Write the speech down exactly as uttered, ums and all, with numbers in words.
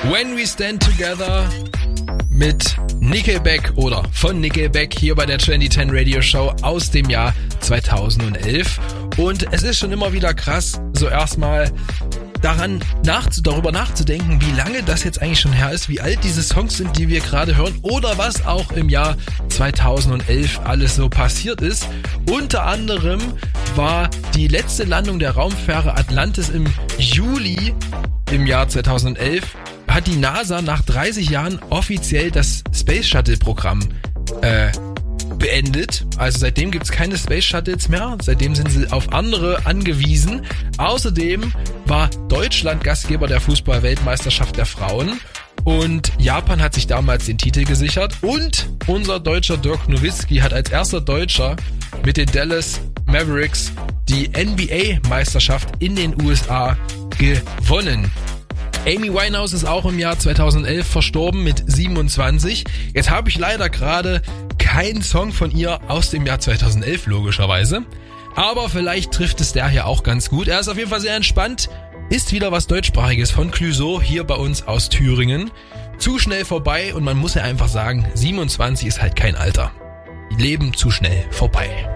When We Stand Together mit Nickelback oder von Nickelback hier bei der zwanzig zehn Radio Show aus dem Jahr zweitausendelf. Und es ist schon immer wieder krass, so erstmal daran nachzu- darüber nachzudenken, wie lange das jetzt eigentlich schon her ist, wie alt diese Songs sind, die wir gerade hören oder was auch im Jahr zweitausendelf alles so passiert ist. Unter anderem war die letzte Landung der Raumfähre Atlantis im Juli im Jahr zweitausendelf, hat die NASA nach dreißig Jahren offiziell das Space Shuttle Programm äh, beendet. Also seitdem gibt es keine Space Shuttles mehr. Seitdem sind sie auf andere angewiesen. Außerdem war Deutschland Gastgeber der Fußball-Weltmeisterschaft der Frauen. Und Japan hat sich damals den Titel gesichert. Und unser deutscher Dirk Nowitzki hat als erster Deutscher mit den Dallas Mavericks die N B A-Meisterschaft in den U S A gewonnen. Amy Winehouse ist auch im Jahr zweitausendelf verstorben mit siebenundzwanzig. Jetzt habe ich leider gerade keinen Song von ihr aus dem Jahr zweitausendelf, logischerweise. Aber vielleicht trifft es der hier auch ganz gut. Er ist auf jeden Fall sehr entspannt. Ist wieder was Deutschsprachiges von Clouseau hier bei uns aus Thüringen. Zu schnell vorbei und man muss ja einfach sagen, siebenundzwanzig ist halt kein Alter. Leben zu schnell vorbei.